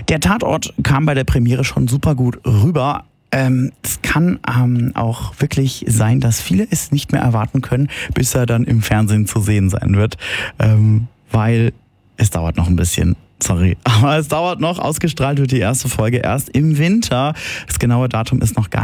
Der Tatort kam bei der Premiere schon super gut rüber. Es kann auch wirklich sein, dass viele es nicht mehr erwarten können, bis er dann im Fernsehen zu sehen sein wird, weil es dauert noch ein bisschen. Sorry, aber es dauert noch. Ausgestrahlt wird die erste Folge erst im Winter. Das genaue Datum ist noch gar